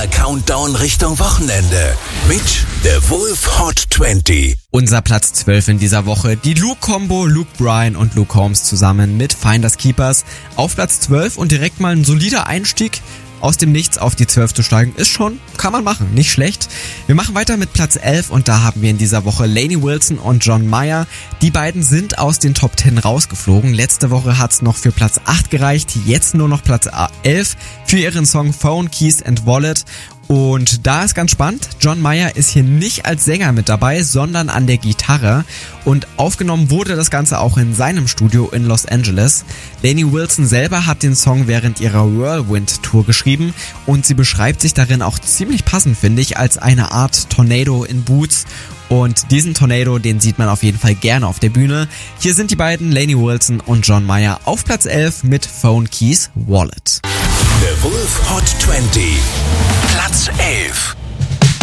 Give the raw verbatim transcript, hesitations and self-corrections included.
Der Countdown Richtung Wochenende mit The Wolf Hot zwanzig. Unser Platz zwölf in dieser Woche, die Luke-Kombo, Luke Bryan und Luke Combs zusammen mit Finders Keepers auf Platz zwölf und direkt mal ein solider Einstieg. Aus dem Nichts auf die zwölf zu steigen, ist schon, kann man machen, nicht schlecht. Wir machen weiter mit Platz elf und da haben wir in dieser Woche Lainey Wilson und John Mayer. Die beiden sind aus den Top zehn rausgeflogen. Letzte Woche hat's noch für Platz acht gereicht, jetzt nur noch Platz elf für ihren Song Phone, Keys and Wallet. Und da ist ganz spannend, John Mayer ist hier nicht als Sänger mit dabei, sondern an der Gitarre. Und aufgenommen wurde das Ganze auch in seinem Studio in Los Angeles. Lainey Wilson selber hat den Song während ihrer Whirlwind-Tour geschrieben und sie beschreibt sich darin auch ziemlich passend, finde ich, als eine Art Tornado in Boots. Und diesen Tornado, den sieht man auf jeden Fall gerne auf der Bühne. Hier sind die beiden, Lainey Wilson und John Mayer, auf Platz elf mit Phone, Keys, Wallet. The Wolf Hot zwanzig.